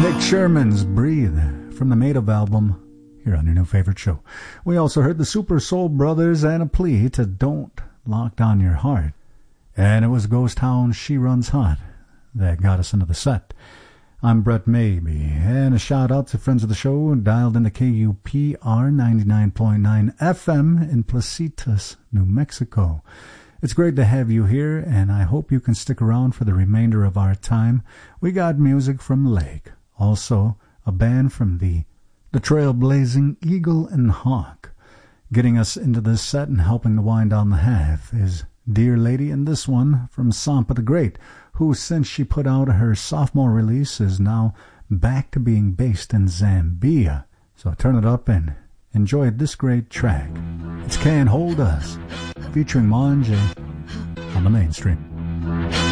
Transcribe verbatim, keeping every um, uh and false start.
Sherman's Breathe from the Made Of album here on your new favorite show. We also heard the Super Soul Brothers and a plea to Don't Lock Down Your Heart. And it was Ghost Town She Runs Hot that got us into the set. I'm Brett Maybe, and a shout out to friends of the show dialed into K U P R ninety-nine point nine F M in Placitas, New Mexico. It's great to have you here, and I hope you can stick around for the remainder of our time. We got music from Lake. Also, a band from the, the trailblazing Eagle and Hawk. Getting us into this set and helping to wind down the half is Dear Lady, and this one from Sampa the Great, who, since she put out her sophomore release, is now back to being based in Zambia. So turn it up and enjoy this great track. It's Can't Hold Us, featuring Manje on the Mainstream.